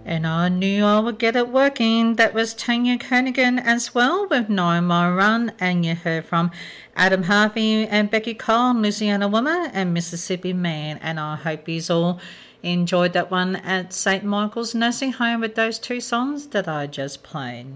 And I knew I would get it working. That was Tanya Konigan as well with 9 Mile Run. And you heard from Adam Harvey and Becky Cole, Louisiana Woman and Mississippi Man. And I hope you all enjoyed that one at St. Michael's Nursing Home with those two songs that I just played.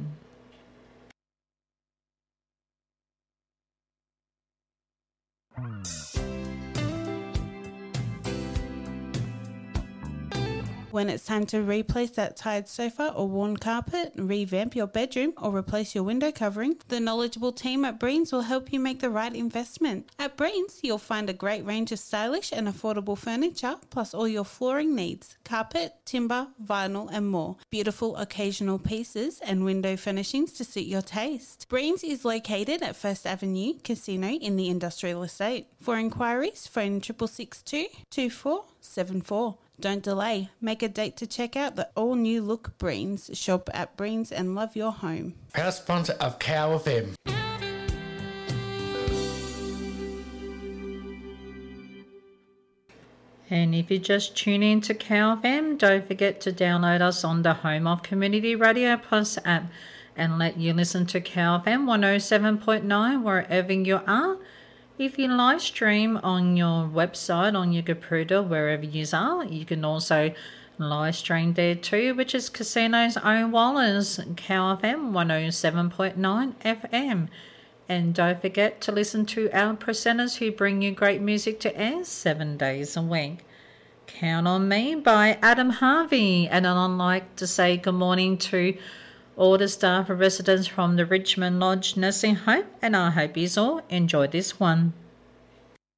When it's time to replace that tired sofa or worn carpet, revamp your bedroom or replace your window covering, the knowledgeable team at Breens will help you make the right investment. At Breens, you'll find a great range of stylish and affordable furniture, plus all your flooring needs, carpet, timber, vinyl and more. Beautiful occasional pieces and window furnishings to suit your taste. Breens is located at First Avenue Casino in the Industrial Estate. For inquiries, phone 6662 2474. Don't delay. Make a date to check out the all-new look Breens. Shop at Breens and love your home. Proud sponsor of Cow FM. And if you just tune in to Cow FM, don't forget to download us on the Home of Community Radio Plus app and let you listen to Cow FM 107.9 wherever you are. If you live stream on your website, on your computer, wherever you are, you can also live stream there too, which is Casino's own Wallers, Cow FM 107.9 FM. And don't forget to listen to our presenters who bring you great music to air 7 days a week. Count on Me by Adam Harvey. And I'd like to say good morning to all the staff and residents from the Richmond Lodge Nursing Home, and I hope you all enjoyed this one.